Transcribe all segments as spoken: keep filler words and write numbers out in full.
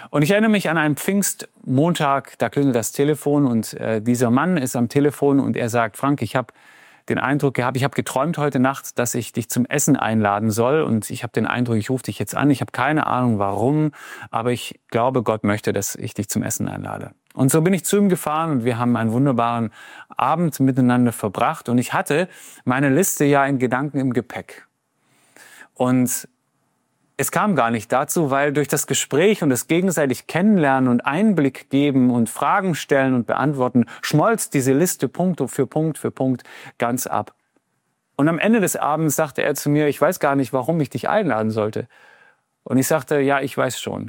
Und ich erinnere mich an einen Pfingstmontag, da klingelt das Telefon und äh, dieser Mann ist am Telefon und er sagt, Frank, ich habe den Eindruck gehabt, ich habe geträumt heute Nacht, dass ich dich zum Essen einladen soll und ich habe den Eindruck, ich rufe dich jetzt an. Ich habe keine Ahnung warum, aber ich glaube, Gott möchte, dass ich dich zum Essen einlade. Und so bin ich zu ihm gefahren und wir haben einen wunderbaren Abend miteinander verbracht und ich hatte meine Liste ja in Gedanken im Gepäck. Und es kam gar nicht dazu, weil durch das Gespräch und das gegenseitig Kennenlernen und Einblick geben und Fragen stellen und beantworten, schmolz diese Liste Punkt für Punkt für Punkt ganz ab. Und am Ende des Abends sagte er zu mir, ich weiß gar nicht, warum ich dich einladen sollte. Und ich sagte, ja, ich weiß schon.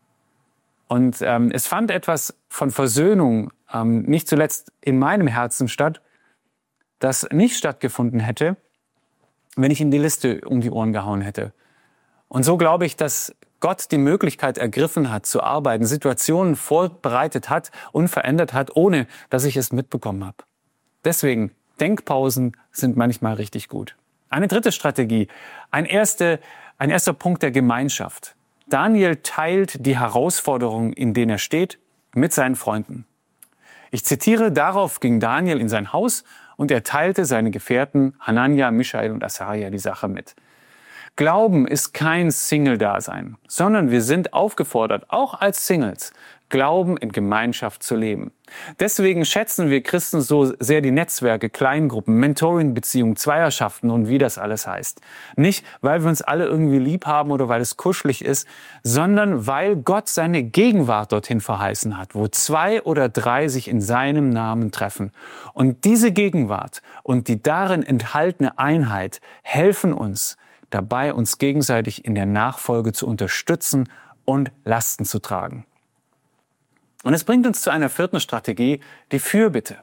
Und ähm, es fand etwas von Versöhnung, ähm, nicht zuletzt in meinem Herzen statt, das nicht stattgefunden hätte, wenn ich ihm die Liste um die Ohren gehauen hätte. Und so glaube ich, dass Gott die Möglichkeit ergriffen hat, zu arbeiten, Situationen vorbereitet hat und verändert hat, ohne dass ich es mitbekommen habe. Deswegen, Denkpausen sind manchmal richtig gut. Eine dritte Strategie, ein, erste, ein erster Punkt der Gemeinschaft. Daniel teilt die Herausforderungen, in denen er steht, mit seinen Freunden. Ich zitiere, darauf ging Daniel in sein Haus und er teilte seine Gefährten Hanania, Michael und Asaria die Sache mit. Glauben ist kein Single-Dasein, sondern wir sind aufgefordert, auch als Singles, Glauben in Gemeinschaft zu leben. Deswegen schätzen wir Christen so sehr die Netzwerke, Kleingruppen, Mentoring-Beziehungen, Zweierschaften und wie das alles heißt. Nicht, weil wir uns alle irgendwie lieb haben oder weil es kuschelig ist, sondern weil Gott seine Gegenwart dorthin verheißen hat, wo zwei oder drei sich in seinem Namen treffen. Und diese Gegenwart und die darin enthaltene Einheit helfen uns, dabei uns gegenseitig in der Nachfolge zu unterstützen und Lasten zu tragen. Und es bringt uns zu einer vierten Strategie, die Fürbitte.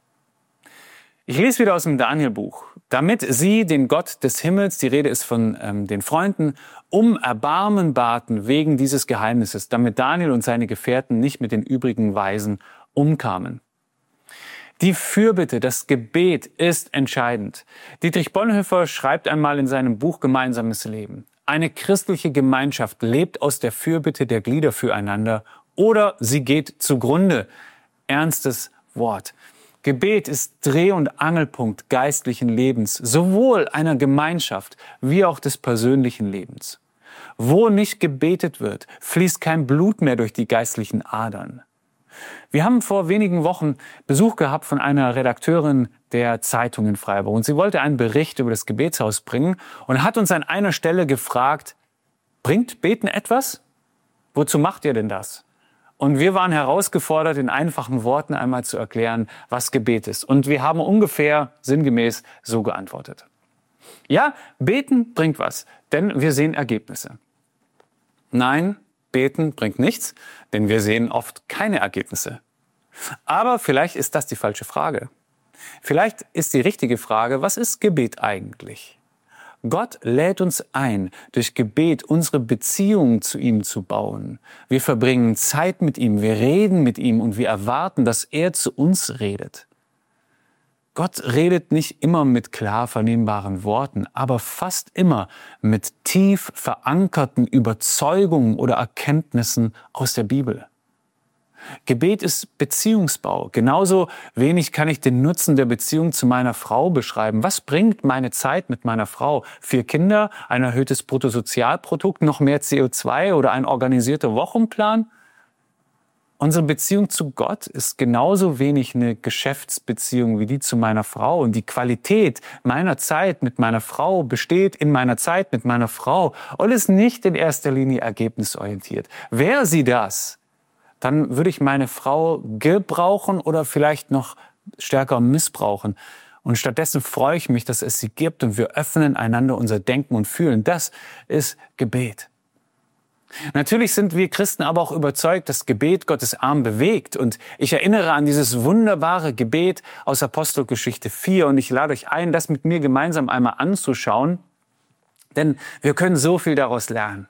Ich lese wieder aus dem Daniel-Buch. Damit sie den Gott des Himmels, die Rede ist von ähm, den Freunden, um Erbarmen baten wegen dieses Geheimnisses, damit Daniel und seine Gefährten nicht mit den übrigen Weisen umkamen. Die Fürbitte, das Gebet ist entscheidend. Dietrich Bonhoeffer schreibt einmal in seinem Buch Gemeinsames Leben: Eine christliche Gemeinschaft lebt aus der Fürbitte der Glieder füreinander oder sie geht zugrunde. Ernstes Wort. Gebet ist Dreh- und Angelpunkt geistlichen Lebens, sowohl einer Gemeinschaft wie auch des persönlichen Lebens. Wo nicht gebetet wird, fließt kein Blut mehr durch die geistlichen Adern. Wir haben vor wenigen Wochen Besuch gehabt von einer Redakteurin der Zeitung in Freiburg und sie wollte einen Bericht über das Gebetshaus bringen und hat uns an einer Stelle gefragt, bringt Beten etwas? Wozu macht ihr denn das? Und wir waren herausgefordert, in einfachen Worten einmal zu erklären, was Gebet ist. Und wir haben ungefähr sinngemäß so geantwortet. Ja, Beten bringt was, denn wir sehen Ergebnisse. Nein, Beten bringt nichts, denn wir sehen oft keine Ergebnisse. Aber vielleicht ist das die falsche Frage. Vielleicht ist die richtige Frage, was ist Gebet eigentlich? Gott lädt uns ein, durch Gebet unsere Beziehung zu ihm zu bauen. Wir verbringen Zeit mit ihm, wir reden mit ihm und wir erwarten, dass er zu uns redet. Gott redet nicht immer mit klar vernehmbaren Worten, aber fast immer mit tief verankerten Überzeugungen oder Erkenntnissen aus der Bibel. Gebet ist Beziehungsbau. Genauso wenig kann ich den Nutzen der Beziehung zu meiner Frau beschreiben. Was bringt meine Zeit mit meiner Frau? Vier Kinder, ein erhöhtes Bruttosozialprodukt, noch mehr C O zwei oder ein organisierter Wochenplan? Unsere Beziehung zu Gott ist genauso wenig eine Geschäftsbeziehung wie die zu meiner Frau. Und die Qualität meiner Zeit mit meiner Frau besteht in meiner Zeit mit meiner Frau und ist nicht in erster Linie ergebnisorientiert. Wäre sie das, dann würde ich meine Frau gebrauchen oder vielleicht noch stärker missbrauchen. Und stattdessen freue ich mich, dass es sie gibt und wir öffnen einander unser Denken und Fühlen. Das ist Gebet. Natürlich sind wir Christen aber auch überzeugt, dass Gebet Gottes Arm bewegt. Und ich erinnere an dieses wunderbare Gebet aus Apostelgeschichte vier. Und ich lade euch ein, das mit mir gemeinsam einmal anzuschauen. Denn wir können so viel daraus lernen.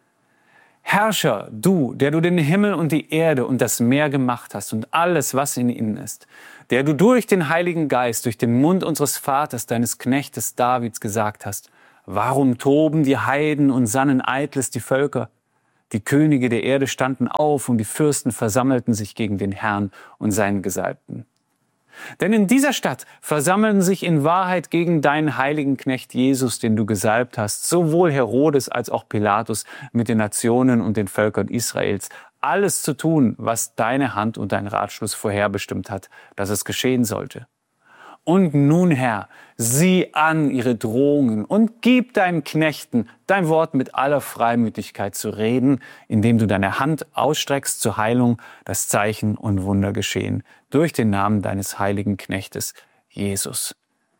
Herrscher, du, der du den Himmel und die Erde und das Meer gemacht hast und alles, was in ihnen ist, der du durch den Heiligen Geist, durch den Mund unseres Vaters, deines Knechtes Davids gesagt hast, warum toben die Heiden und sannen eitles die Völker? Die Könige der Erde standen auf und die Fürsten versammelten sich gegen den Herrn und seinen Gesalbten. Denn in dieser Stadt versammeln sich in Wahrheit gegen deinen heiligen Knecht Jesus, den du gesalbt hast, sowohl Herodes als auch Pilatus mit den Nationen und den Völkern Israels, alles zu tun, was deine Hand und dein Ratschluss vorherbestimmt hat, dass es geschehen sollte. Und nun, Herr, sieh an ihre Drohungen und gib deinen Knechten dein Wort mit aller Freimütigkeit zu reden, indem du deine Hand ausstreckst zur Heilung, dass Zeichen und Wunder geschehen, durch den Namen deines heiligen Knechtes Jesus.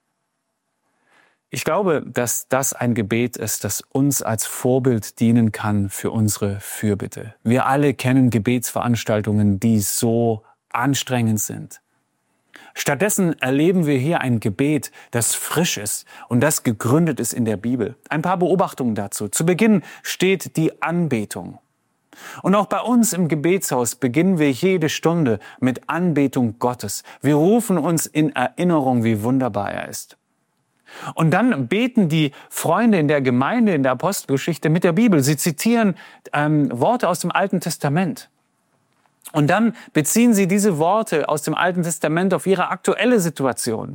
Ich glaube, dass das ein Gebet ist, das uns als Vorbild dienen kann für unsere Fürbitte. Wir alle kennen Gebetsveranstaltungen, die so anstrengend sind. Stattdessen erleben wir hier ein Gebet, das frisch ist und das gegründet ist in der Bibel. Ein paar Beobachtungen dazu. Zu Beginn steht die Anbetung. Und auch bei uns im Gebetshaus beginnen wir jede Stunde mit Anbetung Gottes. Wir rufen uns in Erinnerung, wie wunderbar er ist. Und dann beten die Freunde in der Gemeinde, in der Apostelgeschichte mit der Bibel. Sie zitieren ähm, Worte aus dem Alten Testament. Und dann beziehen sie diese Worte aus dem Alten Testament auf ihre aktuelle Situation.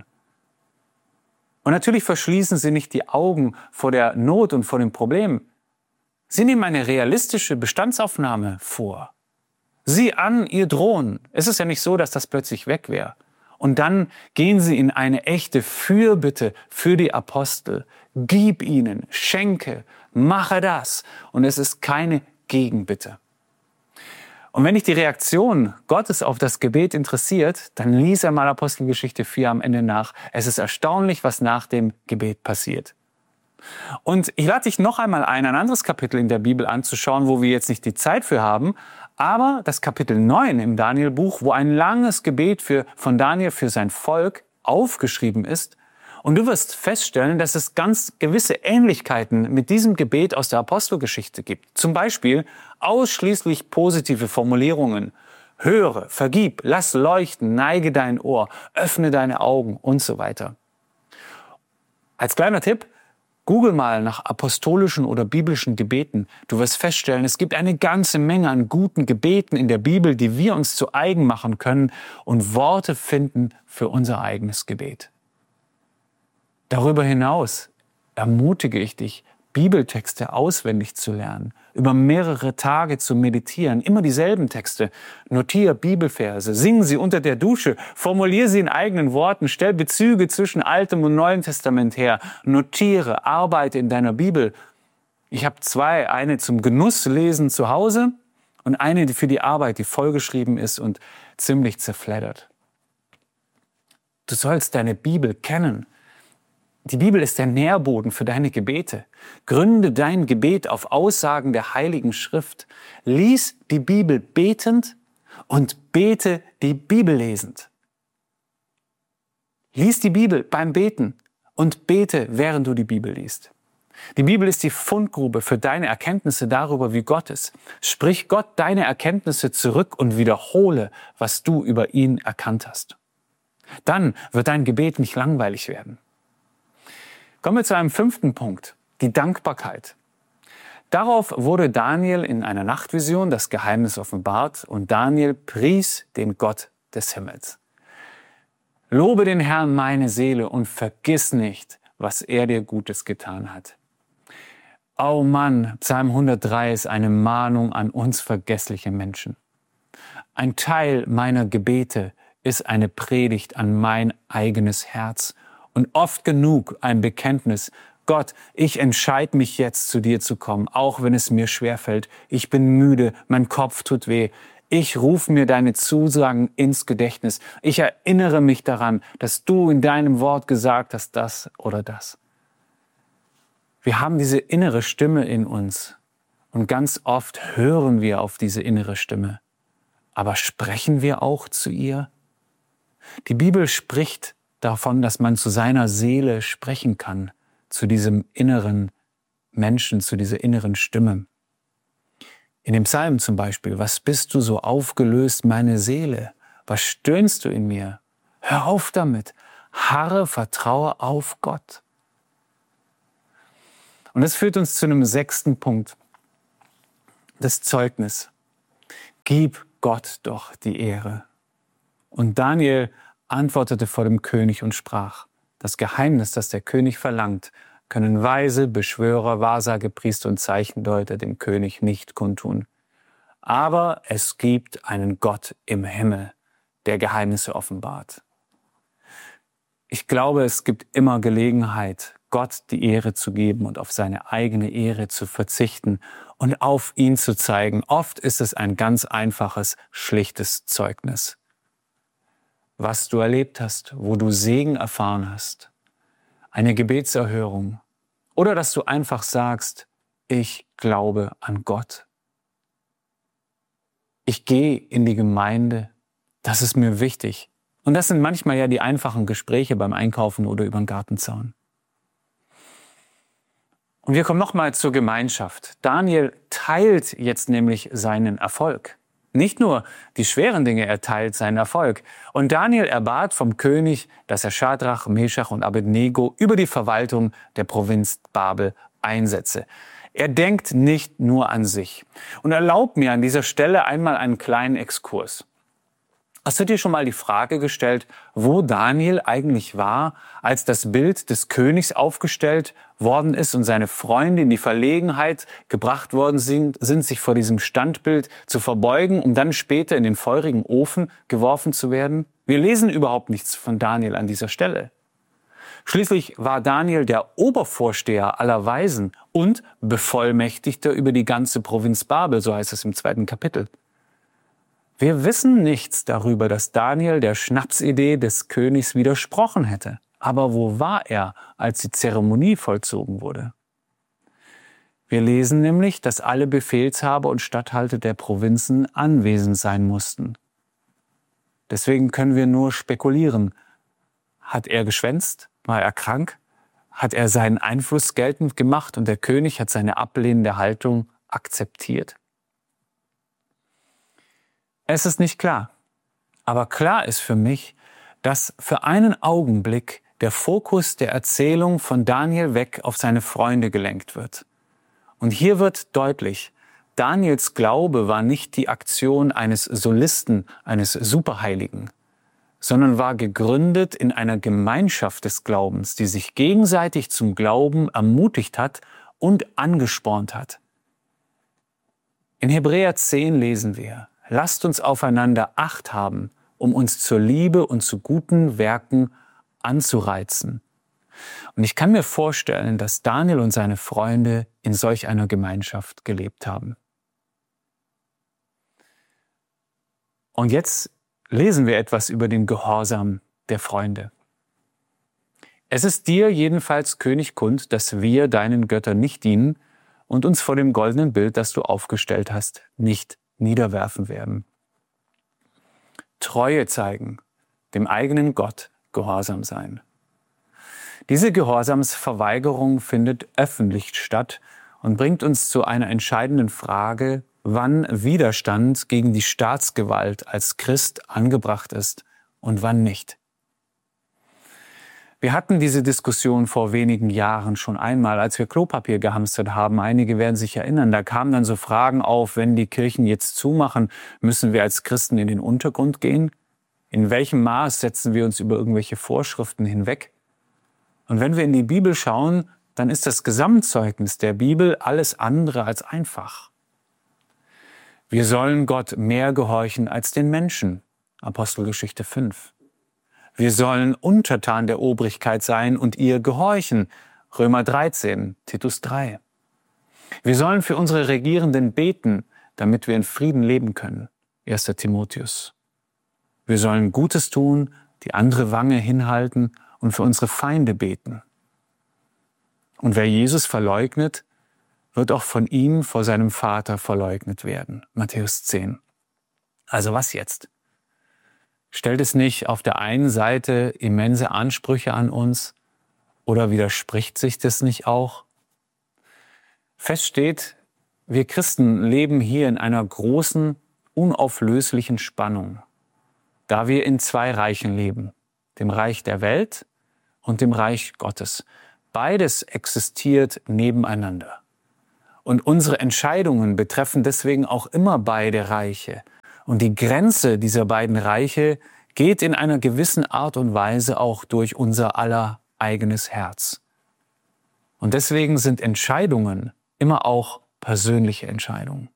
Und natürlich verschließen sie nicht die Augen vor der Not und vor dem Problem. Sie nehmen eine realistische Bestandsaufnahme vor. Sieh an, ihr drohen. Es ist ja nicht so, dass das plötzlich weg wäre. Und dann gehen sie in eine echte Fürbitte für die Apostel. Gib ihnen, schenke, mache das. Und es ist keine Gegenbitte. Und wenn dich die Reaktion Gottes auf das Gebet interessiert, dann lies einmal Apostelgeschichte vier am Ende nach. Es ist erstaunlich, was nach dem Gebet passiert. Und ich lade dich noch einmal ein, ein anderes Kapitel in der Bibel anzuschauen, wo wir jetzt nicht die Zeit für haben, aber das Kapitel neun im Daniel-Buch, wo ein langes Gebet für, von Daniel für sein Volk aufgeschrieben ist. Und du wirst feststellen, dass es ganz gewisse Ähnlichkeiten mit diesem Gebet aus der Apostelgeschichte gibt. Zum Beispiel ausschließlich positive Formulierungen. Höre, vergib, lass leuchten, neige dein Ohr, öffne deine Augen und so weiter. Als kleiner Tipp, google mal nach apostolischen oder biblischen Gebeten. Du wirst feststellen, es gibt eine ganze Menge an guten Gebeten in der Bibel, die wir uns zu eigen machen können und Worte finden für unser eigenes Gebet. Darüber hinaus ermutige ich dich, Bibeltexte auswendig zu lernen, über mehrere Tage zu meditieren, immer dieselben Texte. Notiere Bibelverse, sing sie unter der Dusche, formuliere sie in eigenen Worten, stell Bezüge zwischen Altem und Neuem Testament her, notiere, arbeite in deiner Bibel. Ich habe zwei, eine zum Genusslesen zu Hause und eine für die Arbeit, die vollgeschrieben ist und ziemlich zerfleddert. Du sollst deine Bibel kennen. Die Bibel ist der Nährboden für deine Gebete. Gründe dein Gebet auf Aussagen der Heiligen Schrift. Lies die Bibel betend und bete die Bibel lesend. Lies die Bibel beim Beten und bete, während du die Bibel liest. Die Bibel ist die Fundgrube für deine Erkenntnisse darüber, wie Gott ist. Sprich Gott deine Erkenntnisse zurück und wiederhole, was du über ihn erkannt hast. Dann wird dein Gebet nicht langweilig werden. Kommen wir zu einem fünften Punkt, die Dankbarkeit. Darauf wurde Daniel in einer Nachtvision das Geheimnis offenbart und Daniel pries den Gott des Himmels. Lobe den Herrn meine Seele und vergiss nicht, was er dir Gutes getan hat. Oh Mann, Psalm hundertdrei ist eine Mahnung an uns vergessliche Menschen. Ein Teil meiner Gebete ist eine Predigt an mein eigenes Herz. Und oft genug ein Bekenntnis, Gott, ich entscheide mich jetzt zu dir zu kommen, auch wenn es mir schwerfällt. Ich bin müde, mein Kopf tut weh. Ich rufe mir deine Zusagen ins Gedächtnis. Ich erinnere mich daran, dass du in deinem Wort gesagt hast, das oder das. Wir haben diese innere Stimme in uns und ganz oft hören wir auf diese innere Stimme. Aber sprechen wir auch zu ihr? Die Bibel spricht davon, dass man zu seiner Seele sprechen kann, zu diesem inneren Menschen, zu dieser inneren Stimme. In dem Psalm zum Beispiel, was bist du so aufgelöst, meine Seele? Was stöhnst du in mir? Hör auf damit, harre, vertraue auf Gott. Und das führt uns zu einem sechsten Punkt. das Zeugnis. Gib Gott doch die Ehre. Und Daniel antwortete vor dem König und sprach: Das Geheimnis, das der König verlangt, können Weise, Beschwörer, Wahrsagepriester und Zeichendeuter dem König nicht kundtun. Aber es gibt einen Gott im Himmel, der Geheimnisse offenbart. Ich glaube, es gibt immer Gelegenheit, Gott die Ehre zu geben und auf seine eigene Ehre zu verzichten und auf ihn zu zeigen. Oft ist es ein ganz einfaches, schlichtes Zeugnis. Was du erlebt hast, wo du Segen erfahren hast, eine Gebetserhörung oder dass du einfach sagst, ich glaube an Gott. Ich gehe in die Gemeinde, das ist mir wichtig. Und das sind manchmal ja die einfachen Gespräche beim Einkaufen oder über den Gartenzaun. Und wir kommen nochmal zur Gemeinschaft. Daniel teilt jetzt nämlich seinen Erfolg. Nicht nur die schweren Dinge, er teilt seinen Erfolg. Und Daniel erbat vom König, dass er Schadrach, Meschach und Abednego über die Verwaltung der Provinz Babel einsetze. Er denkt nicht nur an sich. Und erlaubt mir an dieser Stelle einmal einen kleinen Exkurs. Hast du dir schon mal die Frage gestellt, wo Daniel eigentlich war, als das Bild des Königs aufgestellt worden ist und seine Freunde in die Verlegenheit gebracht worden sind, sind, sich vor diesem Standbild zu verbeugen, um dann später in den feurigen Ofen geworfen zu werden? Wir lesen überhaupt nichts von Daniel an dieser Stelle. Schließlich war Daniel der Obervorsteher aller Weisen und Bevollmächtigter über die ganze Provinz Babel, so heißt es im zweiten Kapitel. Wir wissen nichts darüber, dass Daniel der Schnapsidee des Königs widersprochen hätte. Aber wo war er, als die Zeremonie vollzogen wurde? Wir lesen nämlich, dass alle Befehlshaber und Statthalter der Provinzen anwesend sein mussten. Deswegen können wir nur spekulieren. Hat er geschwänzt? War er krank? Hat er seinen Einfluss geltend gemacht und der König hat seine ablehnende Haltung akzeptiert? Es ist nicht klar. Aber klar ist für mich, dass für einen Augenblick der Fokus der Erzählung von Daniel weg auf seine Freunde gelenkt wird. Und hier wird deutlich, Daniels Glaube war nicht die Aktion eines Solisten, eines Superheiligen, sondern war gegründet in einer Gemeinschaft des Glaubens, die sich gegenseitig zum Glauben ermutigt hat und angespornt hat. In Hebräer zehn lesen wir: Lasst uns aufeinander Acht haben, um uns zur Liebe und zu guten Werken anzureizen. Und ich kann mir vorstellen, dass Daniel und seine Freunde in solch einer Gemeinschaft gelebt haben. Und jetzt lesen wir etwas über den Gehorsam der Freunde. Es ist dir jedenfalls, König, kund, dass wir deinen Göttern nicht dienen und uns vor dem goldenen Bild, das du aufgestellt hast, nicht niederwerfen werden. Treue zeigen, dem eigenen Gott gehorsam sein. Diese Gehorsamsverweigerung findet öffentlich statt und bringt uns zu einer entscheidenden Frage, wann Widerstand gegen die Staatsgewalt als Christ angebracht ist und wann nicht. Wir hatten diese Diskussion vor wenigen Jahren schon einmal, als wir Klopapier gehamstert haben. Einige werden sich erinnern, da kamen dann so Fragen auf, wenn die Kirchen jetzt zumachen, müssen wir als Christen in den Untergrund gehen? In welchem Maß setzen wir uns über irgendwelche Vorschriften hinweg? Und wenn wir in die Bibel schauen, dann ist das Gesamtzeugnis der Bibel alles andere als einfach. Wir sollen Gott mehr gehorchen als den Menschen. Apostelgeschichte fünf. Wir sollen untertan der Obrigkeit sein und ihr gehorchen. Römer dreizehn, Titus drei. Wir sollen für unsere Regierenden beten, damit wir in Frieden leben können. erster Timotheus. Wir sollen Gutes tun, die andere Wange hinhalten und für unsere Feinde beten. Und wer Jesus verleugnet, wird auch von ihm vor seinem Vater verleugnet werden. Matthäus zehn. Also was jetzt? Stellt es nicht auf der einen Seite immense Ansprüche an uns oder widerspricht sich das nicht auch? Fest steht, wir Christen leben hier in einer großen, unauflöslichen Spannung, da wir in zwei Reichen leben, dem Reich der Welt und dem Reich Gottes. Beides existiert nebeneinander. Und unsere Entscheidungen betreffen deswegen auch immer beide Reiche. Und die Grenze dieser beiden Reiche geht in einer gewissen Art und Weise auch durch unser aller eigenes Herz. Und deswegen sind Entscheidungen immer auch persönliche Entscheidungen.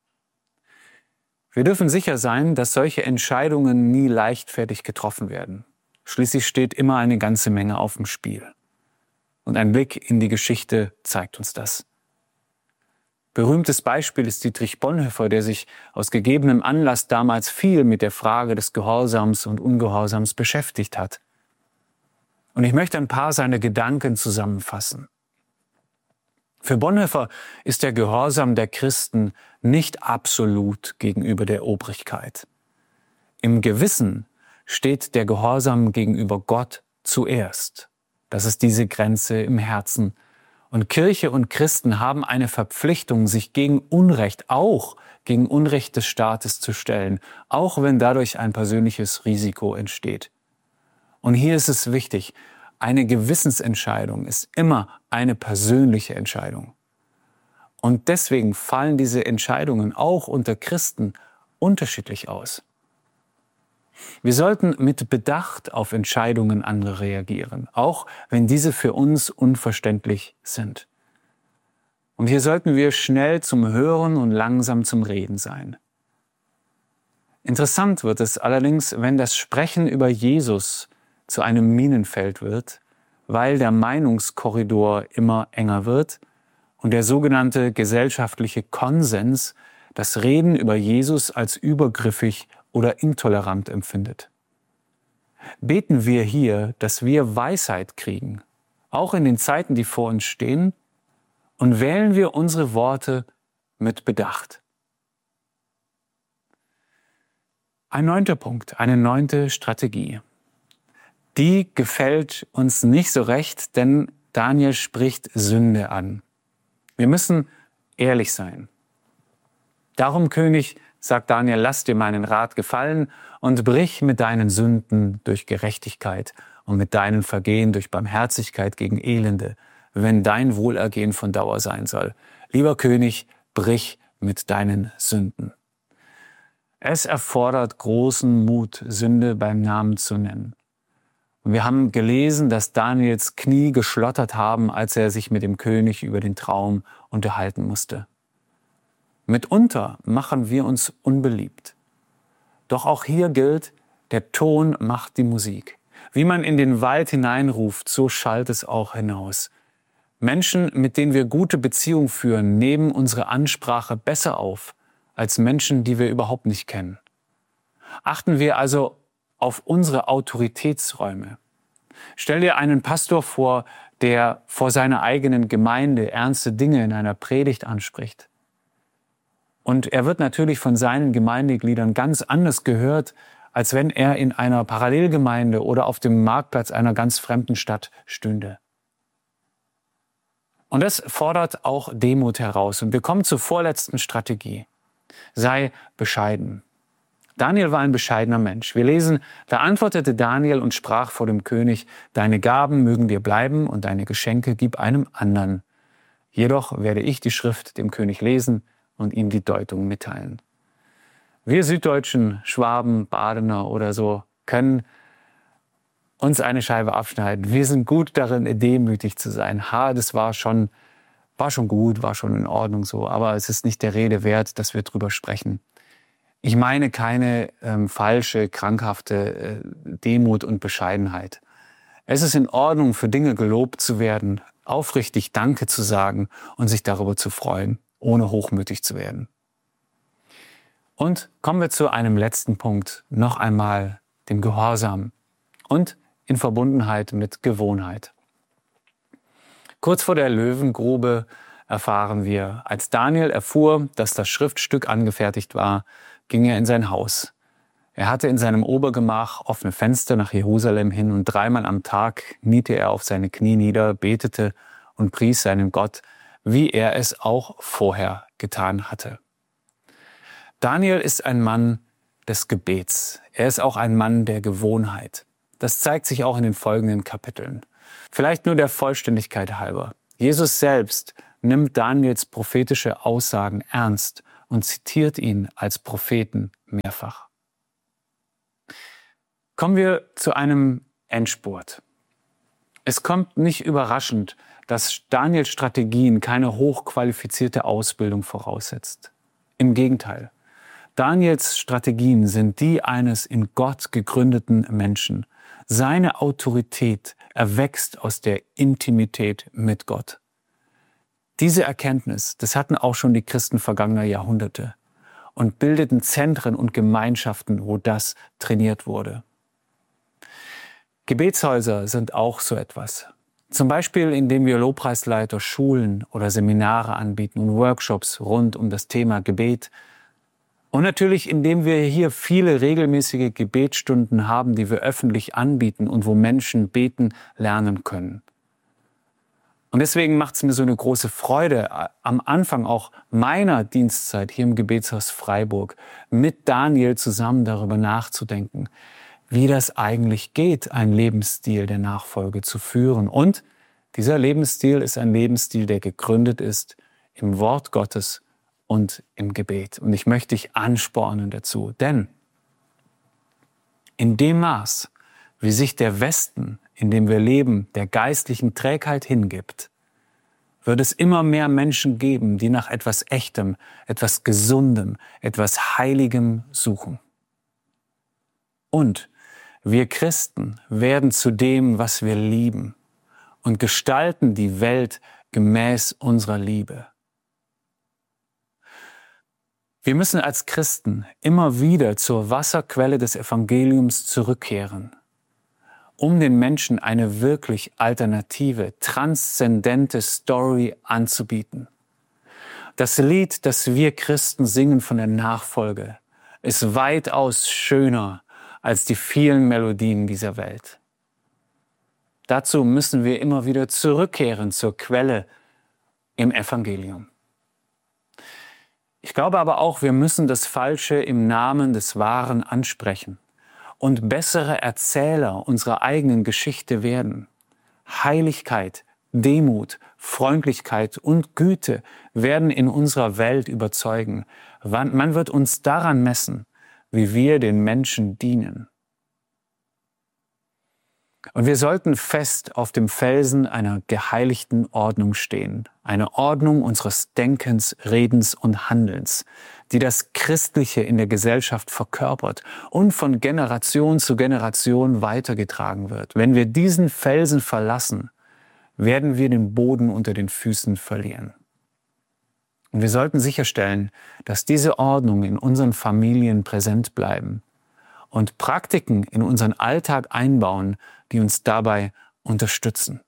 Wir dürfen sicher sein, dass solche Entscheidungen nie leichtfertig getroffen werden. Schließlich steht immer eine ganze Menge auf dem Spiel. Und ein Blick in die Geschichte zeigt uns das. Berühmtes Beispiel ist Dietrich Bonhoeffer, der sich aus gegebenem Anlass damals viel mit der Frage des Gehorsams und Ungehorsams beschäftigt hat. Und ich möchte ein paar seiner Gedanken zusammenfassen. Für Bonhoeffer ist der Gehorsam der Christen nicht absolut gegenüber der Obrigkeit. Im Gewissen steht der Gehorsam gegenüber Gott zuerst. Das ist diese Grenze im Herzen. Und Kirche und Christen haben eine Verpflichtung, sich gegen Unrecht, auch gegen Unrecht des Staates zu stellen, auch wenn dadurch ein persönliches Risiko entsteht. Und hier ist es wichtig, eine Gewissensentscheidung ist immer eine persönliche Entscheidung. Und deswegen fallen diese Entscheidungen auch unter Christen unterschiedlich aus. Wir sollten mit Bedacht auf Entscheidungen anderer reagieren, auch wenn diese für uns unverständlich sind. Und hier sollten wir schnell zum Hören und langsam zum Reden sein. Interessant wird es allerdings, wenn das Sprechen über Jesus zu einem Minenfeld wird, weil der Meinungskorridor immer enger wird und der sogenannte gesellschaftliche Konsens das Reden über Jesus als übergriffig oder intolerant empfindet. Beten wir hier, dass wir Weisheit kriegen, auch in den Zeiten, die vor uns stehen, und wählen wir unsere Worte mit Bedacht. Ein neunter Punkt, eine neunte Strategie. Die gefällt uns nicht so recht, denn Daniel spricht Sünde an. Wir müssen ehrlich sein. Darum, König, sagt Daniel, lass dir meinen Rat gefallen und brich mit deinen Sünden durch Gerechtigkeit und mit deinen Vergehen durch Barmherzigkeit gegen Elende, wenn dein Wohlergehen von Dauer sein soll. Lieber König, brich mit deinen Sünden. Es erfordert großen Mut, Sünde beim Namen zu nennen. Und wir haben gelesen, dass Daniels Knie geschlottert haben, als er sich mit dem König über den Traum unterhalten musste. Mitunter machen wir uns unbeliebt. Doch auch hier gilt, der Ton macht die Musik. Wie man in den Wald hineinruft, so schallt es auch hinaus. Menschen, mit denen wir gute Beziehungen führen, nehmen unsere Ansprache besser auf als Menschen, die wir überhaupt nicht kennen. Achten wir also auf unsere Autoritätsräume. Stell dir einen Pastor vor, der vor seiner eigenen Gemeinde ernste Dinge in einer Predigt anspricht. Und er wird natürlich von seinen Gemeindegliedern ganz anders gehört, als wenn er in einer Parallelgemeinde oder auf dem Marktplatz einer ganz fremden Stadt stünde. Und das fordert auch Demut heraus. Und wir kommen zur vorletzten Strategie. Sei bescheiden. Daniel war ein bescheidener Mensch. Wir lesen, da antwortete Daniel und sprach vor dem König, deine Gaben mögen dir bleiben und deine Geschenke gib einem anderen. Jedoch werde ich die Schrift dem König lesen und ihm die Deutung mitteilen. Wir Süddeutschen, Schwaben, Badener oder so, können uns eine Scheibe abschneiden. Wir sind gut darin, demütig zu sein. Ha, das war schon, war schon gut, war schon in Ordnung so, aber es ist nicht der Rede wert, dass wir drüber sprechen. Ich meine keine ähm, falsche, krankhafte äh, Demut und Bescheidenheit. Es ist in Ordnung, für Dinge gelobt zu werden, aufrichtig Danke zu sagen und sich darüber zu freuen, ohne hochmütig zu werden. Und kommen wir zu einem letzten Punkt, noch einmal dem Gehorsam und in Verbundenheit mit Gewohnheit. Kurz vor der Löwengrube erfahren wir, als Daniel erfuhr, dass das Schriftstück angefertigt war, ging er in sein Haus. Er hatte in seinem Obergemach offene Fenster nach Jerusalem hin und dreimal am Tag kniete er auf seine Knie nieder, betete und pries seinen Gott, wie er es auch vorher getan hatte. Daniel ist ein Mann des Gebets. Er ist auch ein Mann der Gewohnheit. Das zeigt sich auch in den folgenden Kapiteln. Vielleicht nur der Vollständigkeit halber. Jesus selbst nimmt Daniels prophetische Aussagen ernst und zitiert ihn als Propheten mehrfach. Kommen wir zu einem Endspurt. Es kommt nicht überraschend, dass Daniels Strategien keine hochqualifizierte Ausbildung voraussetzt. Im Gegenteil. Daniels Strategien sind die eines in Gott gegründeten Menschen. Seine Autorität erwächst aus der Intimität mit Gott. Diese Erkenntnis, das hatten auch schon die Christen vergangener Jahrhunderte und bildeten Zentren und Gemeinschaften, wo das trainiert wurde. Gebetshäuser sind auch so etwas. Zum Beispiel, indem wir Lobpreisleiter Schulen oder Seminare anbieten und Workshops rund um das Thema Gebet. Und natürlich, indem wir hier viele regelmäßige Gebetsstunden haben, die wir öffentlich anbieten und wo Menschen beten lernen können. Und deswegen macht es mir so eine große Freude, am Anfang auch meiner Dienstzeit hier im Gebetshaus Freiburg mit Daniel zusammen darüber nachzudenken, wie das eigentlich geht, einen Lebensstil der Nachfolge zu führen. Und dieser Lebensstil ist ein Lebensstil, der gegründet ist im Wort Gottes und im Gebet. Und ich möchte dich anspornen dazu, denn in dem Maß, wie sich der Westen, in dem wir leben, der geistlichen Trägheit hingibt, wird es immer mehr Menschen geben, die nach etwas Echtem, etwas Gesundem, etwas Heiligem suchen. Und wir Christen werden zu dem, was wir lieben und gestalten die Welt gemäß unserer Liebe. Wir müssen als Christen immer wieder zur Wasserquelle des Evangeliums zurückkehren, um den Menschen eine wirklich alternative, transzendente Story anzubieten. Das Lied, das wir Christen singen von der Nachfolge, ist weitaus schöner als die vielen Melodien dieser Welt. Dazu müssen wir immer wieder zurückkehren zur Quelle im Evangelium. Ich glaube aber auch, wir müssen das Falsche im Namen des Wahren ansprechen und bessere Erzähler unserer eigenen Geschichte werden. Heiligkeit, Demut, Freundlichkeit und Güte werden in unserer Welt überzeugen. Man wird uns daran messen, wie wir den Menschen dienen. Und wir sollten fest auf dem Felsen einer geheiligten Ordnung stehen. Eine Ordnung unseres Denkens, Redens und Handelns, die das Christliche in der Gesellschaft verkörpert und von Generation zu Generation weitergetragen wird. Wenn wir diesen Felsen verlassen, werden wir den Boden unter den Füßen verlieren. Und wir sollten sicherstellen, dass diese Ordnung in unseren Familien präsent bleiben und Praktiken in unseren Alltag einbauen, die uns dabei unterstützen.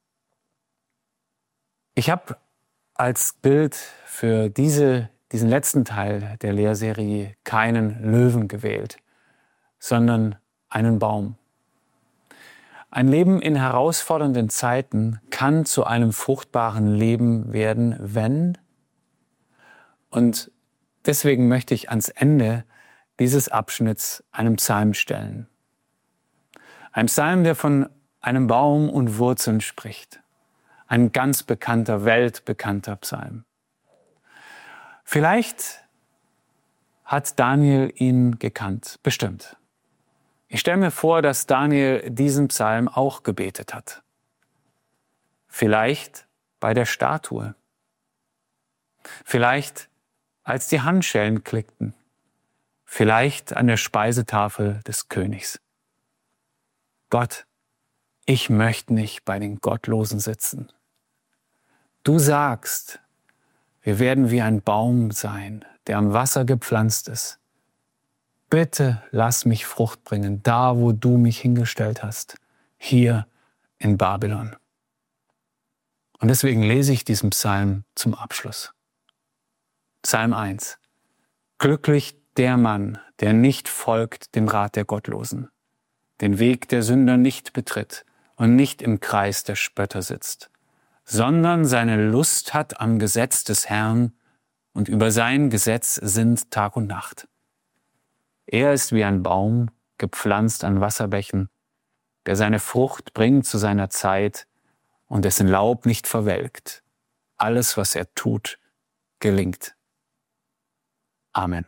Ich habe als Bild für diese, diesen letzten Teil der Lehrserie keinen Löwen gewählt, sondern einen Baum. Ein Leben in herausfordernden Zeiten kann zu einem fruchtbaren Leben werden, wenn, und deswegen möchte ich ans Ende dieses Abschnitts einen Psalm stellen. Ein Psalm, der von einem Baum und Wurzeln spricht. Ein ganz bekannter, weltbekannter Psalm. Vielleicht hat Daniel ihn gekannt, bestimmt. Ich stelle mir vor, dass Daniel diesen Psalm auch gebetet hat. Vielleicht bei der Statue. Vielleicht als die Handschellen klickten. Vielleicht an der Speisetafel des Königs. Gott, ich möchte nicht bei den Gottlosen sitzen. Du sagst, wir werden wie ein Baum sein, der am Wasser gepflanzt ist. Bitte lass mich Frucht bringen, da wo du mich hingestellt hast, hier in Babylon. Und deswegen lese ich diesen Psalm zum Abschluss. Psalm eins. Glücklich der Mann, der nicht folgt dem Rat der Gottlosen, den Weg der Sünder nicht betritt und nicht im Kreis der Spötter sitzt, sondern seine Lust hat am Gesetz des Herrn und über sein Gesetz sinnt Tag und Nacht. Er ist wie ein Baum, gepflanzt an Wasserbächen, der seine Frucht bringt zu seiner Zeit und dessen Laub nicht verwelkt. alles, was er tut, gelingt. Amen.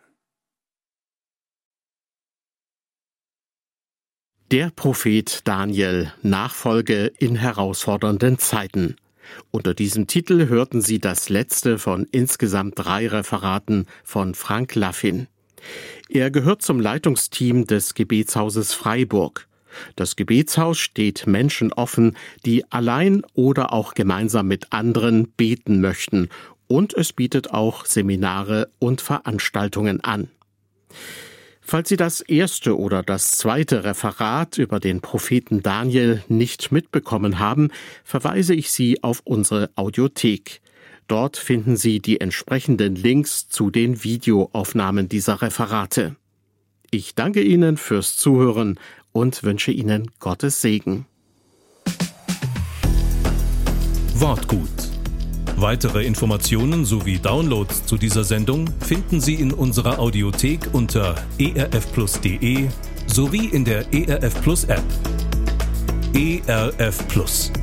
Der Prophet Daniel, Nachfolge in herausfordernden Zeiten. Unter diesem Titel hörten Sie das letzte von insgesamt drei Referaten von Frank Laffin. Er gehört zum Leitungsteam des Gebetshauses Freiburg. Das Gebetshaus steht Menschen offen, die allein oder auch gemeinsam mit anderen beten möchten, und es bietet auch Seminare und Veranstaltungen an. Falls Sie das erste oder das zweite Referat über den Propheten Daniel nicht mitbekommen haben, verweise ich Sie auf unsere Audiothek. Dort finden Sie die entsprechenden Links zu den Videoaufnahmen dieser Referate. Ich danke Ihnen fürs Zuhören und wünsche Ihnen Gottes Segen. Wortgut. Weitere Informationen sowie Downloads zu dieser Sendung finden Sie in unserer Audiothek unter e r f plus punkt d e sowie in der E R F Plus App. E R F Plus.